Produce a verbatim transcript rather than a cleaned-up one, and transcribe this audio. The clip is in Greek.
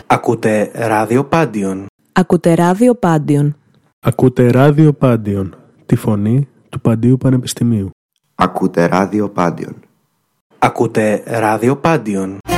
Ακούτε ράδιο Πάντιον. Ακούτε ράδιο Πάντιον. Ακούτε ράδιο Πάντιον, τη φωνή του Παντίου Πανεπιστημίου. Ακούτε ράδιο Πάντιον. Ακούτε ράδιο Πάντιον.